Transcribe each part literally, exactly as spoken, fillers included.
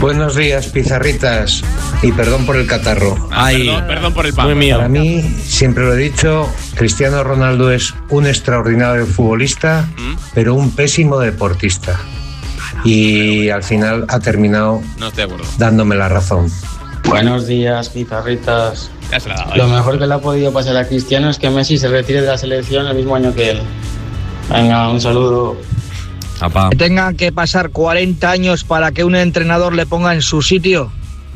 Buenos días, pizarritas, y perdón por el catarro. Ay, perdón, perdón por el pan. Muy mío. Para mí, siempre lo he dicho, Cristiano Ronaldo es un extraordinario futbolista, ¿Mm? pero un pésimo deportista. Y al final ha terminado no estoy de acuerdo. dándome la razón. Buenos días, pizarritas. Ya se la ha dado, ¿eh? Lo mejor que le ha podido pasar a Cristiano es que Messi se retire de la selección el mismo año que él. Venga, un saludo. Apá. Que tengan que pasar cuarenta años para que un entrenador le ponga en su sitio.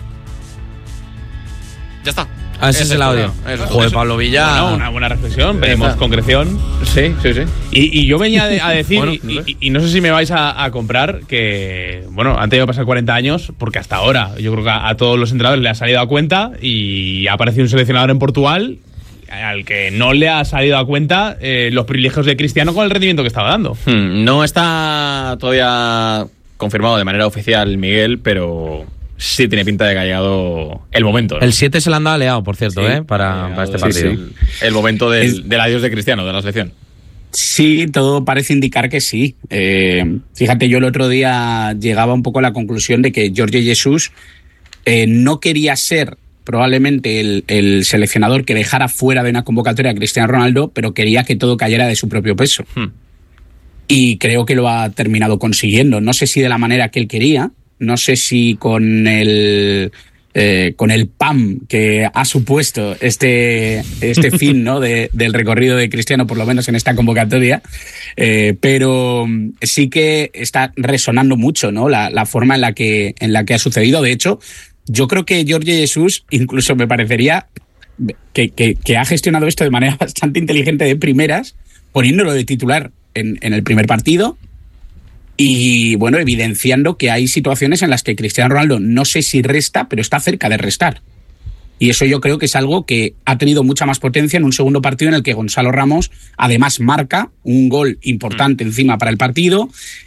Ya está. Ah, ese es el audio. Eso, Joder, eso. Pablo Villa. Bueno, una buena reflexión, veremos concreción. Sí, sí, sí. Y, y yo venía de, a decir, bueno, y, y, y no sé si me vais a, a comprar, que, bueno, han tenido que pasar cuarenta años, porque hasta ahora yo creo que a, a todos los entrenadores le ha salido a cuenta y ha aparecido un seleccionador en Portugal al que no le ha salido a cuenta eh, los privilegios de Cristiano con el rendimiento que estaba dando. Hmm, no está todavía confirmado de manera oficial, Miguel, pero sí tiene pinta de que ha llegado el momento, ¿no? El siete se le andaba leado, por cierto, sí, ¿eh? Para, para este partido. Sí, sí. El momento del, es... del adiós de Cristiano, de la selección. Sí, todo parece indicar que sí. Eh, fíjate, yo el otro día llegaba un poco a la conclusión de que Jorge Jesús eh, no quería ser probablemente el, el seleccionador que dejara fuera de una convocatoria a Cristiano Ronaldo, pero quería que todo cayera de su propio peso. Hmm. Y creo que lo ha terminado consiguiendo. No sé si de la manera que él quería, no sé si con el eh, con el P A M que ha supuesto este, este fin, ¿no? de, del recorrido de Cristiano, por lo menos en esta convocatoria, eh, pero sí que está resonando mucho, ¿no? La, la forma en la que en la que ha sucedido. De hecho, yo creo que Jorge Jesús incluso me parecería que, que, que ha gestionado esto de manera bastante inteligente de primeras, poniéndolo de titular en, en el primer partido y, bueno, evidenciando que hay situaciones en las que Cristiano Ronaldo no sé si resta, pero está cerca de restar. Y eso yo creo que es algo que ha tenido mucha más potencia en un segundo partido en el que Gonzalo Ramos además marca un gol importante encima para el partido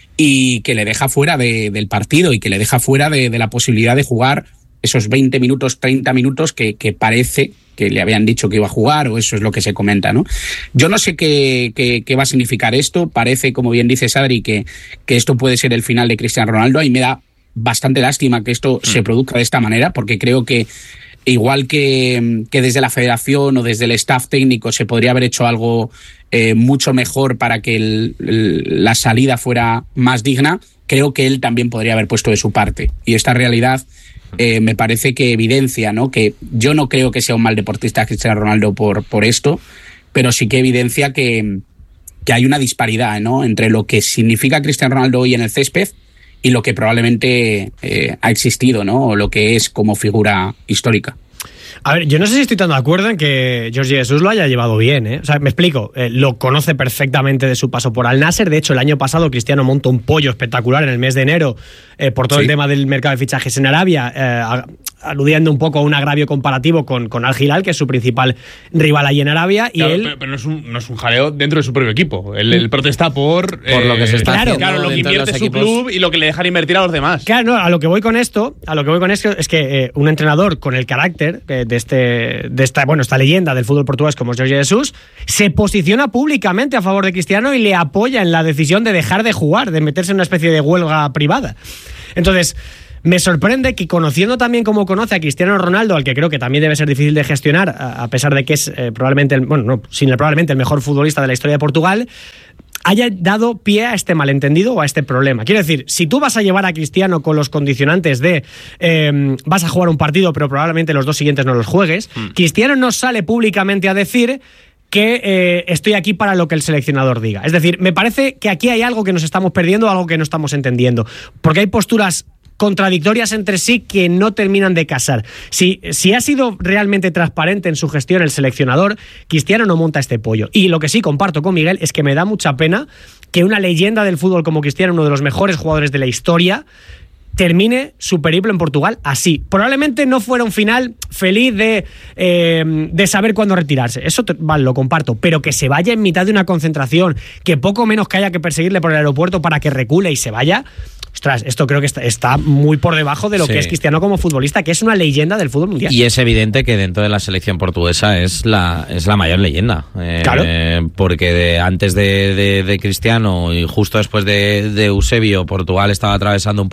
y que le deja fuera de, del partido y que le deja fuera de, de la posibilidad de jugar esos veinte minutos, treinta minutos que, que parece que le habían dicho que iba a jugar, o eso es lo que se comenta, ¿no? Yo no sé qué, qué, qué va a significar esto. Parece, como bien dice Adri, que, que esto puede ser el final de Cristiano Ronaldo. A mí me da bastante lástima que esto mm. se produzca de esta manera, porque creo que igual que, que desde la federación o desde el staff técnico se podría haber hecho algo eh, mucho mejor para que el, el, la salida fuera más digna, creo que él también podría haber puesto de su parte. Y esta realidad Eh, me parece que evidencia, ¿no? Que yo no creo que sea un mal deportista Cristiano Ronaldo por, por esto, pero sí que evidencia que, que hay una disparidad, ¿no? Entre lo que significa Cristiano Ronaldo hoy en el césped y lo que probablemente eh, ha existido, ¿no? O lo que es como figura histórica. A ver, yo no sé si estoy tan de acuerdo en que Jorge Jesús lo haya llevado bien, ¿eh? O sea, me explico, eh, lo conoce perfectamente de su paso por Al Nassr. De hecho, el año pasado Cristiano montó un pollo espectacular en el mes de enero eh, por todo sí. el tema del mercado de fichajes en Arabia, eh, aludiendo un poco a un agravio comparativo con, con Al Hilal, que es su principal rival ahí en Arabia. Y claro, él... pero, pero no, es un, no es un jaleo dentro de su propio equipo. Él, él protesta por... Por eh, lo que se está claro, haciendo. Claro, lo que invierte su club y lo que le dejan invertir a los demás. Claro, no, a lo que voy con esto, a lo que voy con esto es que eh, un entrenador con el carácter eh, de este... de esta, bueno, esta leyenda del fútbol portugués como es Jorge Jesús, se posiciona públicamente a favor de Cristiano y le apoya en la decisión de dejar de jugar, de meterse en una especie de huelga privada. Entonces, me sorprende que, conociendo también como conoce a Cristiano Ronaldo, al que creo que también debe ser difícil de gestionar, a pesar de que es eh, probablemente, el, bueno, no, sin el, probablemente el mejor futbolista de la historia de Portugal, haya dado pie a este malentendido o a este problema. Quiero decir, si tú vas a llevar a Cristiano con los condicionantes de eh, vas a jugar un partido pero probablemente los dos siguientes no los juegues, mm. Cristiano no sale públicamente a decir que eh, estoy aquí para lo que el seleccionador diga. Es decir, me parece que aquí hay algo que nos estamos perdiendo, algo que no estamos entendiendo, porque hay posturas contradictorias entre sí que no terminan de casar. Si, si ha sido realmente transparente en su gestión el seleccionador, Cristiano no monta este pollo. Y lo que sí comparto con Miguel es que me da mucha pena que una leyenda del fútbol como Cristiano, uno de los mejores jugadores de la historia, termine su periplo en Portugal así. Probablemente no fuera un final feliz de, eh, de saber cuándo retirarse. Eso te, vale, lo comparto. Pero que se vaya en mitad de una concentración, que poco menos que haya que perseguirle por el aeropuerto para que recule y se vaya... Ostras, esto creo que está, está muy por debajo de lo sí. que es Cristiano como futbolista, que es una leyenda del fútbol mundial. Y es evidente que dentro de la selección portuguesa es la, es la mayor leyenda. Eh, claro. Porque de, antes de, de, de Cristiano y justo después de, de Eusebio, Portugal estaba atravesando un poco ahí un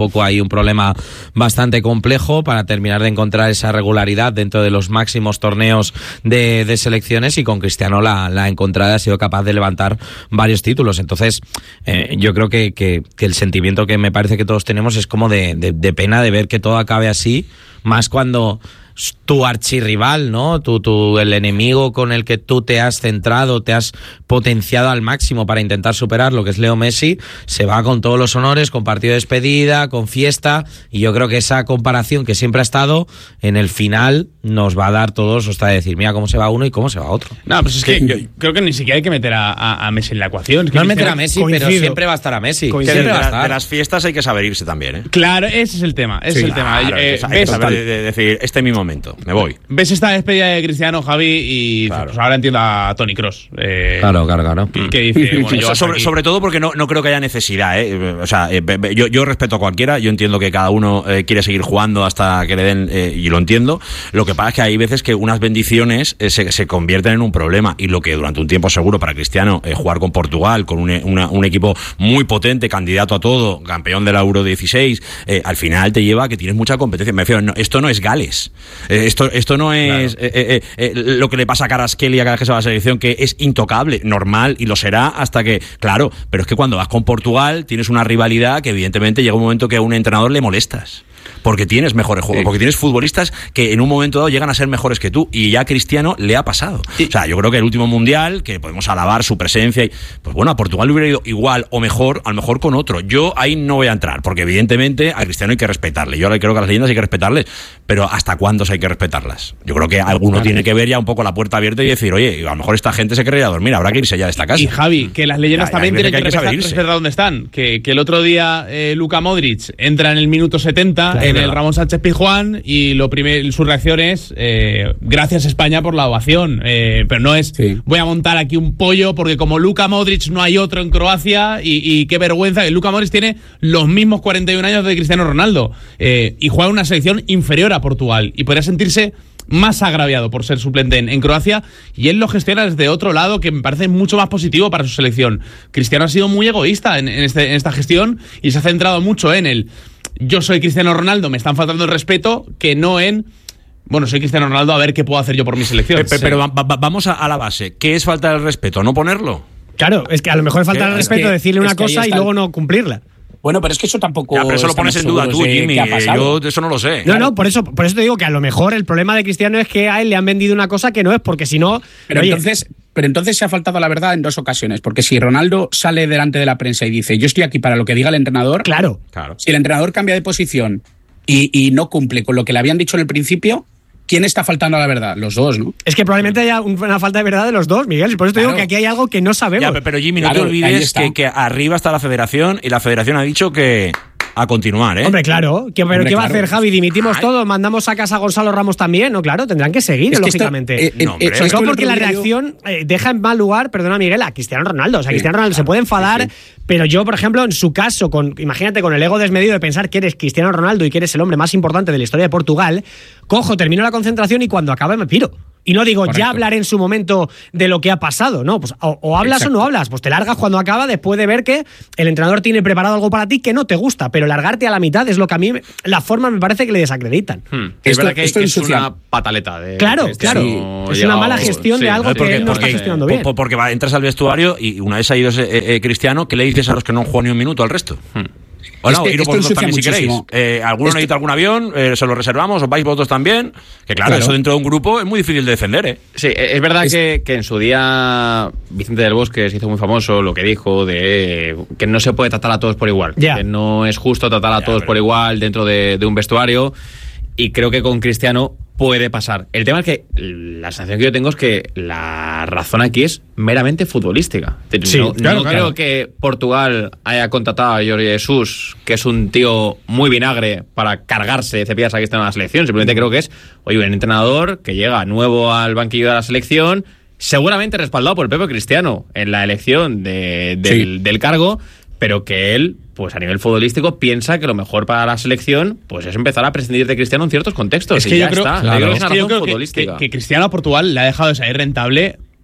problema bastante complejo para terminar de encontrar esa regularidad dentro de los máximos torneos de, de selecciones, y con Cristiano la, la encontrada ha sido capaz de levantar varios títulos. Entonces eh, yo creo que, que, que el sentimiento que me parece que todos tenemos es como de, de, de pena de ver que todo acabe así, más cuando tu archirrival, ¿no? Tu, tu, el enemigo con el que tú te has centrado, te has potenciado al máximo para intentar superar, lo que es Leo Messi, se va con todos los honores, con partido de despedida, con fiesta, y yo creo que esa comparación que siempre ha estado, en el final nos va a dar todos, hasta decir, mira cómo se va uno y cómo se va otro. No, pues es que yo creo que ni siquiera hay que meter a, a, a Messi en la ecuación. Es que no es meter a Messi, coincido. Pero siempre va a estar a Messi. Que de, la, de las fiestas hay que saber irse también, ¿eh? Claro, ese es el tema, ese sí, es el claro, tema. Eh, hay que saber de, de decir, este es mi momento, me voy. Ves esta despedida de Cristiano, Javi, y claro. pues ahora entiendo a Toni Kroos. Eh, claro, claro, claro. Que dice, bueno, yo sobre, sobre todo porque no, no creo que haya necesidad, ¿eh? O sea, eh, yo, yo respeto a cualquiera, yo entiendo que cada uno eh, quiere seguir jugando hasta que le den, eh, y lo entiendo. Lo que pasa es que hay veces que unas bendiciones eh, se, se convierten en un problema, y lo que durante un tiempo seguro para Cristiano, eh, jugar con Portugal, con un, una, un equipo muy potente, candidato a todo, campeón de la Euro dieciséis, eh, al final te lleva a que tienes mucha competencia. Me refiero, no, esto no es Gales, eh, esto, esto no es claro. eh, eh, eh, lo que le pasa a Kvaratskhelia cada vez que se va a la selección, que es intocable, normal, y lo será hasta que, claro, pero es que cuando vas con Portugal tienes una rivalidad que evidentemente llega un momento que a un entrenador le molestas. Porque tienes mejores juegos, porque tienes futbolistas que en un momento dado llegan a ser mejores que tú, y ya a Cristiano le ha pasado. O sea, yo creo que el último mundial, que podemos alabar su presencia, y pues bueno, a Portugal le hubiera ido igual o mejor, a lo mejor con otro. Yo ahí no voy a entrar, porque evidentemente a Cristiano hay que respetarle. Yo creo que a las leyendas hay que respetarles, pero ¿hasta cuándo hay que respetarlas? Yo creo que alguno claro. tiene que ver ya un poco la puerta abierta y decir, oye, a lo mejor esta gente se quiere ir a dormir, habrá que irse ya de esta casa. Y Javi, que las leyendas ya, también tienen que, que respetar, respetar dónde están. Que, que el otro día eh, Luka Modric entra en el minuto setenta claro, en el Ramón Sánchez Pizjuán, y lo primer, su reacción es eh, gracias España por la ovación, eh, pero no es sí. voy a montar aquí un pollo porque como Luka Modric no hay otro en Croacia, y, y qué vergüenza que Luka Modric tiene los mismos cuarenta y un años de Cristiano Ronaldo, eh, y juega en una selección inferior a Portugal, y podría sentirse más agraviado por ser suplente en, en Croacia, y él lo gestiona desde otro lado que me parece mucho más positivo para su selección. Cristiano ha sido muy egoísta en, en, este, en esta gestión, y se ha centrado mucho en el yo soy Cristiano Ronaldo, me están faltando el respeto, que no en bueno, soy Cristiano Ronaldo, a ver qué puedo hacer yo por mi selección. Pero, sí. pero va, va, vamos a, a la base. ¿Qué es falta el respeto? ¿No ponerlo? Claro, es que a lo mejor es falta el respeto que, decirle una cosa y luego no cumplirla. Bueno, pero es que eso tampoco... Ya, pero eso lo pones en duda tú, Jimmy. Yo eso no lo sé. No, claro. no, por eso, por eso te digo que a lo mejor el problema de Cristiano es que a él le han vendido una cosa que no es, porque si no... Pero oye, entonces... Pero entonces se ha faltado la verdad en dos ocasiones, porque si Ronaldo sale delante de la prensa y dice yo estoy aquí para lo que diga el entrenador, claro, claro. si el entrenador cambia de posición y, y no cumple con lo que le habían dicho en el principio, ¿quién está faltando a la verdad? Los dos, ¿no? Es que probablemente haya una falta de verdad de los dos, Miguel. Por eso te claro. digo que aquí hay algo que no sabemos. Ya, pero Jimmy, no claro, te olvides que, que arriba está la federación, y la federación ha dicho que... a continuar, ¿eh? Hombre, claro. ¿Qué, pero Hombre, ¿qué va claro. a hacer, Javi? ¿Dimitimos Ay. todos? ¿Mandamos a casa a Gonzalo Ramos también? No, claro, tendrán que seguir, es que lógicamente. Esto, eh, no, hombre, sobre todo porque la reacción eh, deja en mal lugar, perdona Miguel, a Cristiano Ronaldo. O sea, sí, Cristiano Ronaldo claro, se puede enfadar, sí, sí. pero yo, por ejemplo, en su caso, con imagínate con el ego desmedido de pensar que eres Cristiano Ronaldo y que eres el hombre más importante de la historia de Portugal, cojo, termino la concentración y cuando acabe me piro. Y no digo, Correcto. ya hablaré en su momento de lo que ha pasado, ¿no? Pues o, o hablas Exacto. o no hablas, pues te largas cuando acaba después de ver que el entrenador tiene preparado algo para ti que no te gusta, pero largarte a la mitad es lo que a mí, la forma me parece que le desacreditan. Hmm. Es esto, verdad que, que es una pataleta. De, claro, de este claro. No es una mala gestión sí, de algo porque, que él no porque, está gestionando bien. Porque va, entras al vestuario y una vez ha ido ese eh, Cristiano, ¿qué le dices a los que no han jugado ni un minuto al resto? Hmm. O no, iros vosotros también si queréis. Eh, ¿Alguno esto... necesita algún avión? Eh, ¿Se lo reservamos? ¿Os vais vosotros también? Que claro, claro, eso dentro de un grupo es muy difícil de defender, ¿eh? Sí, es verdad es... Que, que en su día Vicente del Bosque se hizo muy famoso lo que dijo de que no se puede tratar a todos por igual. Yeah. Que no es justo tratar a yeah, todos pero... por igual dentro de, de un vestuario. Y creo que con Cristiano puede pasar. El tema es que la sensación que yo tengo es que la razón aquí es meramente futbolística. Sí, no claro, no claro. creo que Portugal haya contratado a Jorge Jesús, que es un tío muy vinagre, para cargarse de cepillas a Cristiano en la selección. Simplemente creo que es, oye, un entrenador que llega nuevo al banquillo de la selección, seguramente respaldado por el propio Cristiano en la elección de, del, sí. del cargo, pero que él, pues a nivel futbolístico, piensa que lo mejor para la selección pues es empezar a prescindir de Cristiano en ciertos contextos. Es que y yo ya creo, está. Claro. Yo creo que es que, yo creo que, que, que Cristiano a Portugal le ha dejado de salir rentable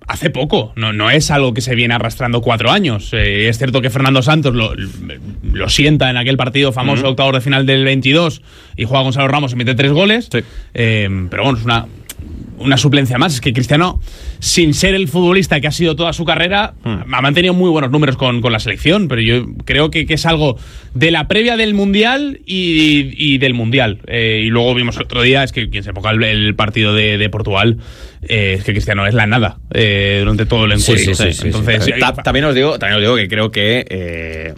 hace poco, no, no es algo que se viene arrastrando cuatro años. Eh, es cierto que Fernando Santos lo, lo sienta en aquel partido famoso, uh-huh. octavos de final del veintidós, y juega Gonzalo Ramos y mete tres goles, sí. eh, pero bueno, es una... una suplencia más. Es que Cristiano, sin ser el futbolista que ha sido toda su carrera, hmm. ha mantenido muy buenos números con, con la selección, pero yo creo que, que es algo de la previa del Mundial y, y del Mundial. Eh, y luego vimos el otro día, es que quien se enfoca el, el partido de, de Portugal, eh, es que Cristiano es la nada eh, durante todo el encuentro. Sí, sí, sí, sí, Entonces, sí, sí. Ta- también os digo, también os digo que creo que eh,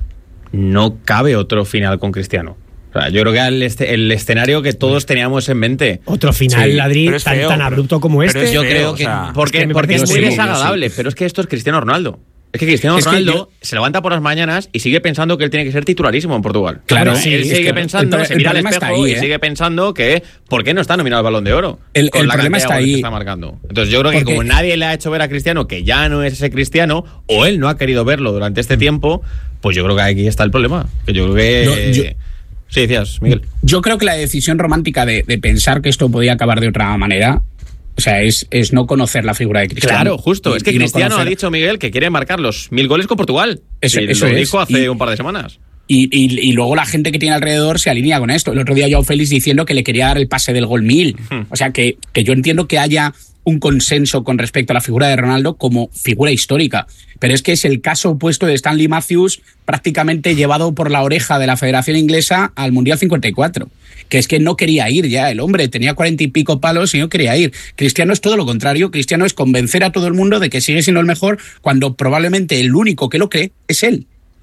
no cabe otro final con Cristiano. O sea, yo creo que el, este, el escenario que todos teníamos en mente. Otro final, sí, Ladrín, tan, feo, tan abrupto como este. Pero yo feo, creo que. O sea, porque es, que porque es muy desagradable, sí. Pero es que esto es Cristiano Ronaldo. Es que Cristiano es Ronaldo que yo... se levanta por las mañanas y sigue pensando que él tiene que ser titularísimo en Portugal. Claro, sí, él sigue es que pensando, el, se mira al espejo ahí, ¿eh? y sigue pensando que ¿por qué no está nominado al Balón de Oro? El, con el la problema está ahí. Que está marcando. Entonces yo creo que porque... como nadie le ha hecho ver a Cristiano que ya no es ese Cristiano, o él no ha querido verlo durante este tiempo, pues yo creo que aquí está el problema. Que yo creo que... No, yo... Sí, decías, Miguel. Yo creo que la decisión romántica de, de pensar que esto podía acabar de otra manera, o sea, es, es no conocer la figura de Cristiano. Claro, justo. Y, es que Cristiano no conocer... ha dicho, Miguel, que quiere marcar los mil goles con Portugal. Eso, sí, eso lo es. dijo hace y, un par de semanas. Y, y, y luego la gente que tiene alrededor se alinea con esto. El otro día Joao Félix diciendo que le quería dar el pase del gol mil. Hmm. O sea, que, que yo entiendo que haya un consenso con respecto a la figura de Ronaldo como figura histórica. Pero es que es el caso opuesto de Stanley Matthews, prácticamente llevado por la oreja de la Federación Inglesa al Mundial cincuenta y cuatro. Que es que no quería ir ya, el hombre tenía cuarenta y pico palos y no quería ir. Cristiano es todo lo contrario. Cristiano es convencer a todo el mundo de que sigue siendo el mejor cuando probablemente el único que lo cree es él.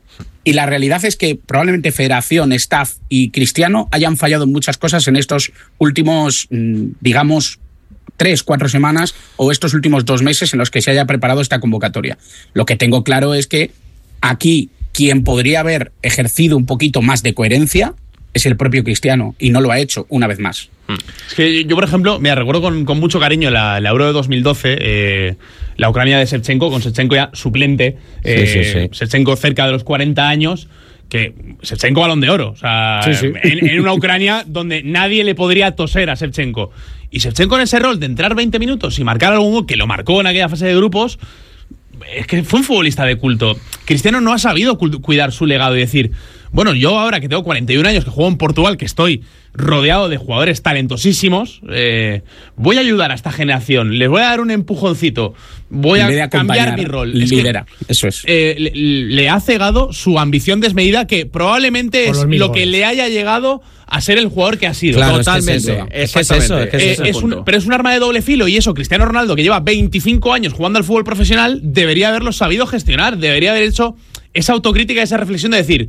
Y la realidad es que probablemente Federación, Staff y Cristiano hayan fallado en muchas cosas en estos últimos, digamos, tres, cuatro semanas o estos últimos dos meses en los que se haya preparado esta convocatoria. Lo que tengo claro es que aquí quien podría haber ejercido un poquito más de coherencia es el propio Cristiano y no lo ha hecho una vez más. Es que yo, por ejemplo, me recuerdo con, con mucho cariño la, la Euro de dos mil doce, eh, la Ucrania de Shevchenko, con Shevchenko ya suplente, eh, sí, sí, sí. Shevchenko cerca de los cuarenta años, que Shevchenko Balón de Oro, o sea, sí, sí. En, en una Ucrania donde nadie le podría toser a Shevchenko. Y Shevchenko en ese rol de entrar veinte minutos y marcar algún gol, que lo marcó en aquella fase de grupos, es que fue un futbolista de culto. Cristiano no ha sabido cuidar su legado y decir, bueno, yo ahora que tengo cuarenta y un años, que juego en Portugal, que estoy rodeado de jugadores talentosísimos, eh, voy a ayudar a esta generación, les voy a dar un empujoncito, voy a cambiar mi rol. Lidera, es que, eso es. Eh, le, le ha cegado su ambición desmedida, que probablemente es lo que le haya llegado a ser el jugador que ha sido. Claro, totalmente. Es que es eso. Es que es eh, eso es un, pero es un arma de doble filo, y eso Cristiano Ronaldo, que lleva veinticinco años jugando al fútbol profesional, debería haberlo sabido gestionar, debería haber hecho esa autocrítica, esa reflexión de decir,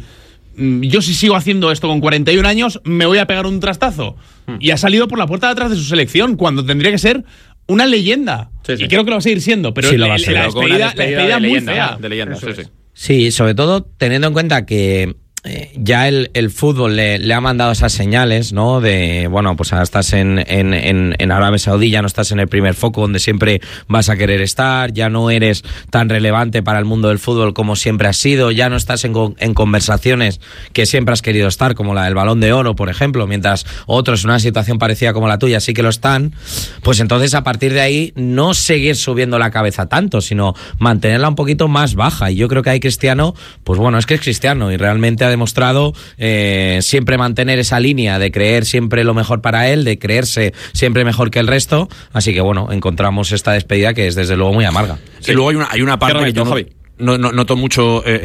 yo si sigo haciendo esto con cuarenta y un años, me voy a pegar un trastazo. Hmm. Y ha salido por la puerta de atrás de su selección, cuando tendría que ser una leyenda. Sí, sí. Y creo que lo va a seguir siendo, pero sí, la, lo va a ser. la, despedida, la despedida de muy leyenda, fea. De leyenda, sí, sí. Sí, sobre todo teniendo en cuenta que eh, ya el, el fútbol le, le ha mandado esas señales, ¿no? De, bueno, pues ahora estás en, en, en, en Arabia Saudí, ya no estás en el primer foco donde siempre vas a querer estar, ya no eres tan relevante para el mundo del fútbol como siempre has sido, ya no estás en, en conversaciones que siempre has querido estar, como la del Balón de Oro, por ejemplo, mientras otros en una situación parecida como la tuya sí que lo están, pues entonces a partir de ahí no seguir subiendo la cabeza tanto, sino mantenerla un poquito más baja. Y yo creo que ahí Cristiano, pues bueno, es que es Cristiano y realmente ha demostrado eh, siempre mantener esa línea de creer siempre lo mejor para él, de creerse siempre mejor que el resto, así que bueno, encontramos esta despedida que es desde luego muy amarga. Sí, y luego hay una, hay una parte que yo no, no, no, noto mucho eh,